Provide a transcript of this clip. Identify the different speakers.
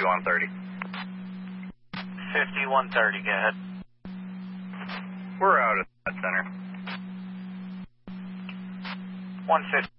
Speaker 1: 5130.
Speaker 2: 5130, go ahead.
Speaker 1: We're out at that center.
Speaker 2: 150.